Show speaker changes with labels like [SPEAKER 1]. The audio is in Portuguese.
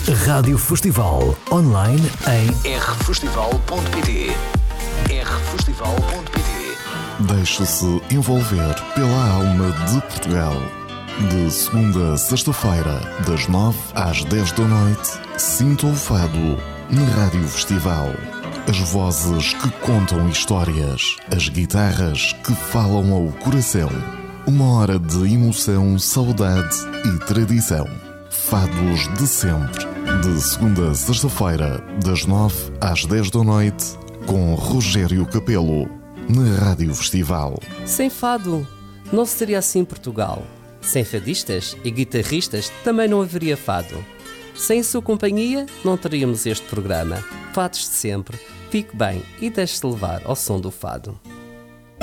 [SPEAKER 1] Rádio Festival, online em rfestival.pt. rfestival.pt.
[SPEAKER 2] Deixe-se envolver pela alma de Portugal. De segunda a sexta-feira, das 9 às 10 da noite, sinta o fado na Rádio Festival. As vozes que contam histórias, as guitarras que falam ao coração. Uma hora de emoção, saudade e tradição. Fados de sempre. De segunda a sexta-feira, das 9 às 10 da noite, com Rogério Capelo, na Rádio Festival.
[SPEAKER 3] Sem fado, não seria assim Portugal. Sem fadistas e guitarristas, também não haveria fado. Sem sua companhia, não teríamos este programa. Fados de sempre. Fique bem e deixe-se levar ao som do fado.